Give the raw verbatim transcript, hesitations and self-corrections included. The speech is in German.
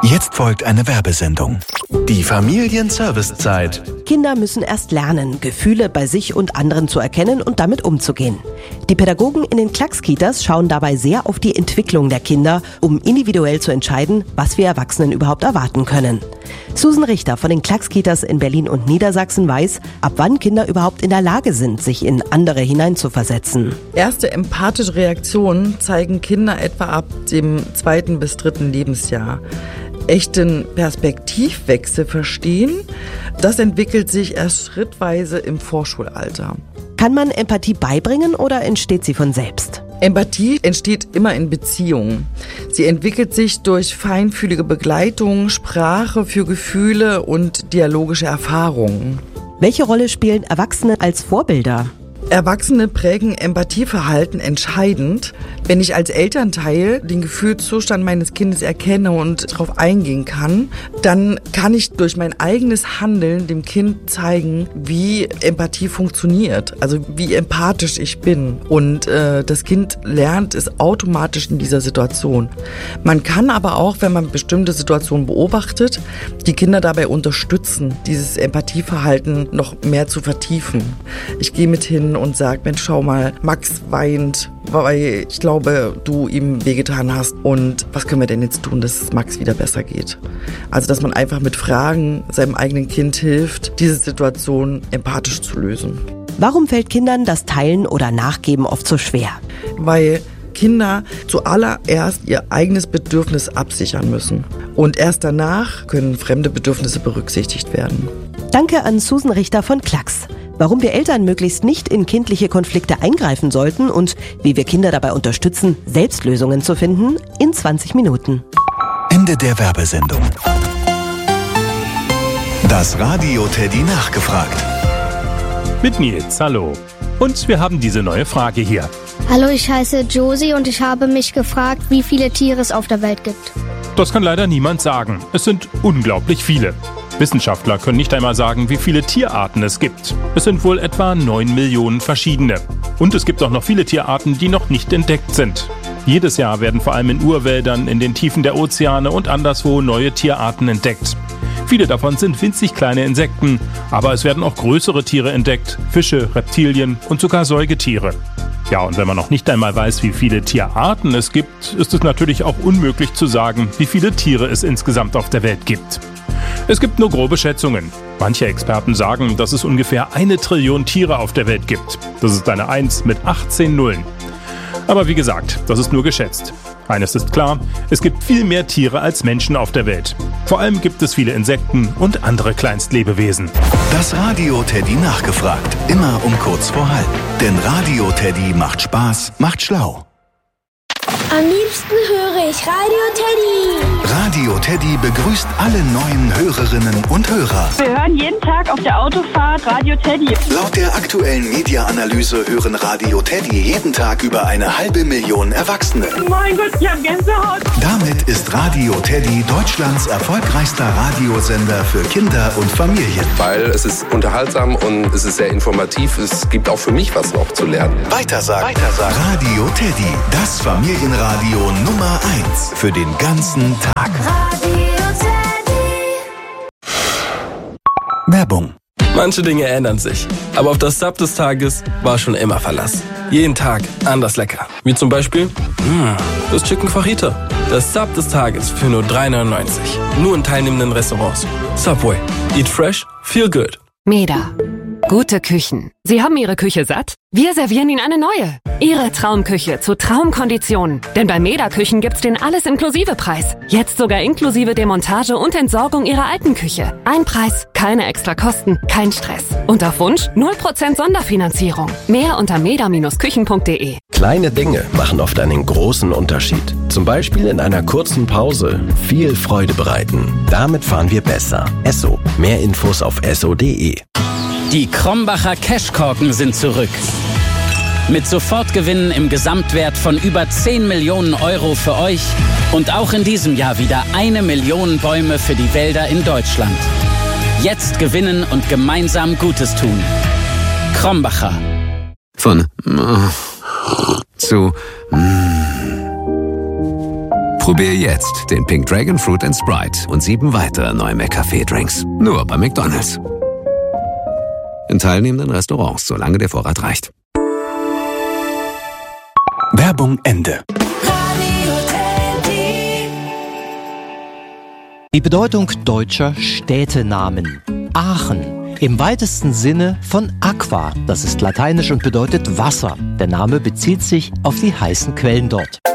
Jetzt folgt eine Werbesendung. Die Familienservicezeit. Kinder müssen erst lernen, Gefühle bei sich und anderen zu erkennen und damit umzugehen. Die Pädagogen in den Klacks-Kitas schauen dabei sehr auf die Entwicklung der Kinder, um individuell zu entscheiden, was wir Erwachsenen überhaupt erwarten können. Susan Richter von den Klacks-Kitas in Berlin und Niedersachsen weiß, ab wann Kinder überhaupt in der Lage sind, sich in andere hineinzuversetzen. Erste empathische Reaktionen zeigen Kinder etwa ab dem zweiten bis dritten Lebensjahr. Echten Perspektivwechsel verstehen, das entwickelt sich erst schrittweise im Vorschulalter. Kann man Empathie beibringen oder entsteht sie von selbst? Empathie entsteht immer in Beziehungen. Sie entwickelt sich durch feinfühlige Begleitung, Sprache für Gefühle und dialogische Erfahrungen. Welche Rolle spielen Erwachsene als Vorbilder? Erwachsene prägen Empathieverhalten entscheidend. Wenn ich als Elternteil den Gefühlszustand meines Kindes erkenne und darauf eingehen kann, dann kann ich durch mein eigenes Handeln dem Kind zeigen, wie Empathie funktioniert, also wie empathisch ich bin. Und äh, das Kind lernt es automatisch in dieser Situation. Man kann aber auch, wenn man bestimmte Situationen beobachtet, die Kinder dabei unterstützen, dieses Empathieverhalten noch mehr zu vertiefen. Ich gehe mit hin und sage, Mensch, schau mal, Max weint, weil ich glaube, du ihm wehgetan hast. Und was können wir denn jetzt tun, dass es Max wieder besser geht? Also, dass man einfach mit Fragen seinem eigenen Kind hilft, diese Situation empathisch zu lösen. Warum fällt Kindern das Teilen oder Nachgeben oft so schwer? Weil Kinder zuallererst ihr eigenes Bedürfnis absichern müssen. Und erst danach können fremde Bedürfnisse berücksichtigt werden. Danke an Susan Richter von Klacks. Warum wir Eltern möglichst nicht in kindliche Konflikte eingreifen sollten und wie wir Kinder dabei unterstützen, selbst Lösungen zu finden, in zwanzig Minuten. Ende der Werbesendung. Das Radio Teddy nachgefragt. Mit Nils, hallo. Und wir haben diese neue Frage hier. Hallo, ich heiße Josie und ich habe mich gefragt, wie viele Tiere es auf der Welt gibt. Das kann leider niemand sagen. Es sind unglaublich viele. Wissenschaftler können nicht einmal sagen, wie viele Tierarten es gibt. Es sind wohl etwa neun Millionen verschiedene. Und es gibt auch noch viele Tierarten, die noch nicht entdeckt sind. Jedes Jahr werden vor allem in Urwäldern, in den Tiefen der Ozeane und anderswo neue Tierarten entdeckt. Viele davon sind winzig kleine Insekten, aber es werden auch größere Tiere entdeckt, Fische, Reptilien und sogar Säugetiere. Ja, und wenn man noch nicht einmal weiß, wie viele Tierarten es gibt, ist es natürlich auch unmöglich zu sagen, wie viele Tiere es insgesamt auf der Welt gibt. Es gibt nur grobe Schätzungen. Manche Experten sagen, dass es ungefähr eine Trillion Tiere auf der Welt gibt. Das ist eine eins mit achtzehn Nullen. Aber wie gesagt, das ist nur geschätzt. Eines ist klar, es gibt viel mehr Tiere als Menschen auf der Welt. Vor allem gibt es viele Insekten und andere Kleinstlebewesen. Das Radio Teddy nachgefragt. Immer um kurz vor halb. Denn Radio Teddy macht Spaß, macht schlau. Am liebsten höre ich Radio Teddy. Radio Teddy begrüßt alle neuen Hörerinnen und Hörer. Wir hören jeden Tag auf der Autofahrt Radio Teddy. Laut der aktuellen Media-Analyse hören Radio Teddy jeden Tag über eine halbe Million Erwachsene. Mein Gott, ich hab Gänsehaut. Damit ist Radio Teddy Deutschlands erfolgreichster Radiosender für Kinder und Familien. Weil es ist unterhaltsam und es ist sehr informativ. Es gibt auch für mich was noch zu lernen. Weitersagen. Weitersagen. Radio Teddy, das Familienradio Nummer eins für den ganzen Tag. Radio Teddy. Werbung. Manche Dinge ändern sich, aber auf das Sub des Tages war schon immer Verlass. Jeden Tag anders lecker. Wie zum Beispiel mh, das Chicken Fajita. Das Sub des Tages für nur drei neunundneunzig. Nur in teilnehmenden Restaurants. Subway. Eat fresh, feel good. Meda. Gute Küchen. Sie haben Ihre Küche satt? Wir servieren Ihnen eine neue. Ihre Traumküche zu Traumkonditionen. Denn bei Meda Küchen gibt's den Alles-Inklusive-Preis. Jetzt sogar inklusive Demontage und Entsorgung Ihrer alten Küche. Ein Preis, keine extra Kosten, kein Stress. Und auf Wunsch null Prozent Sonderfinanzierung. Mehr unter meda Bindestrich küchen punkt de. Kleine Dinge machen oft einen großen Unterschied. Zum Beispiel in einer kurzen Pause viel Freude bereiten. Damit fahren wir besser. Esso. Mehr Infos auf esso punkt de. Die Krombacher Cashkorken sind zurück. Mit Sofortgewinnen im Gesamtwert von über zehn Millionen Euro für euch und auch in diesem Jahr wieder eine Million Bäume für die Wälder in Deutschland. Jetzt gewinnen und gemeinsam Gutes tun. Krombacher. Von zu Probier jetzt den Pink Dragon Fruit and Sprite und sieben weitere neue McCafé-Drinks. Nur bei McDonald's. In teilnehmenden Restaurants, solange der Vorrat reicht. Werbung Ende. Die Bedeutung deutscher Städtenamen. Aachen. Im weitesten Sinne von aqua. Das ist lateinisch und bedeutet Wasser. Der Name bezieht sich auf die heißen Quellen dort.